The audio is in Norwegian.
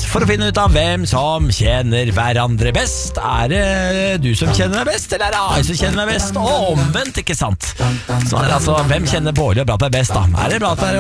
for å finne ut av hvem som kjenner hverandre best. Er det du som kjenner meg best, eller er det jeg som kjenner meg best? Og omvendt, ikke sant? Så er det altså, hvem kjenner Bårli og Brattberg best da? Er det Brattberg